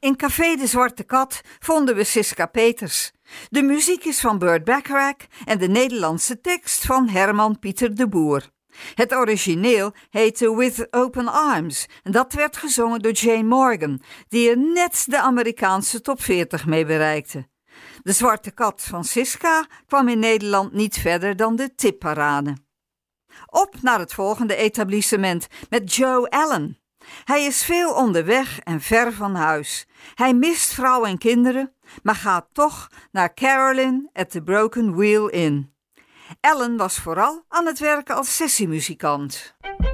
In Café de Zwarte Kat vonden we Siska Peters. De muziek is van Burt Bacharach en de Nederlandse tekst van Herman Pieter de Boer. Het origineel heette With Open Arms en dat werd gezongen door Jane Morgan, die er net de Amerikaanse top 40 mee bereikte. De Zwarte Kat van Siska kwam in Nederland niet verder dan de tipparade. Op naar het volgende etablissement met Joe Allen. Hij is veel onderweg en ver van huis. Hij mist vrouw en kinderen, maar gaat toch naar Carolyn at the Broken Wheel Inn. Allen was vooral aan het werken als sessiemuzikant.